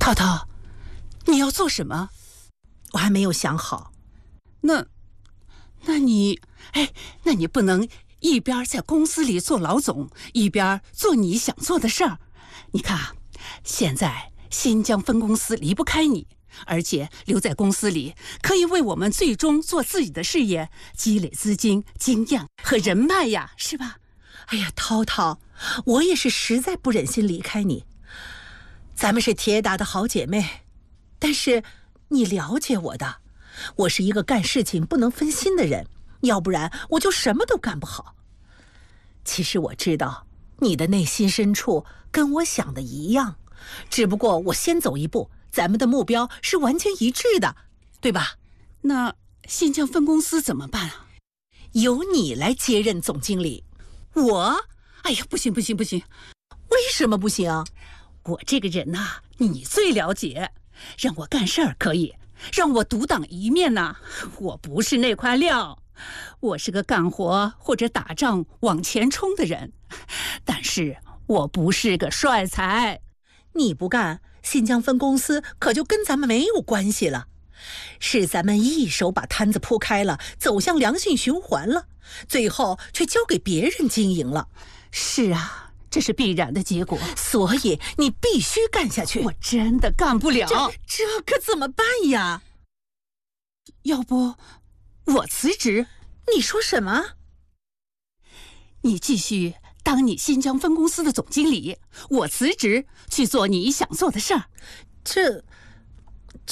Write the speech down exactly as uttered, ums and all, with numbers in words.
涛涛，你要做什么？ 我还没有想好。 那，那你，哎，那你不能一边在公司里做老总，一边做你想做的事儿。你看啊，现在新疆分公司离不开你，而且留在公司里可以为我们最终做自己的事业积累资金、经验和人脉呀，是吧？ 哎呀，涛涛，我也是实在不忍心离开你。咱们是铁打的好姐妹，但是你了解我的，我是一个干事情不能分心的人，要不然我就什么都干不好。其实我知道你的内心深处跟我想的一样，只不过我先走一步，咱们的目标是完全一致的，对吧？ 那新疆分公司怎么办啊？ 由你来接任总经理。 我？哎呀，不行不行不行！ 为什么不行？ 我这个人呐、啊，你最了解。让我干事儿可以，让我独当一面呐、啊，我不是那块料。我是个干活或者打仗往前冲的人，但是我不是个帅才。 你不干，新疆分公司可就跟咱们没有关系了。是咱们一手把摊子铺开了，走向良性循环了，最后却交给别人经营了。 是啊，这是必然的结果， 所以你必须干下去。 我真的干不了。 这这可怎么办呀？ 要不我辞职？ 你说什么？ 你继续当你新疆分公司的总经理，我辞职去做你想做的事儿。 这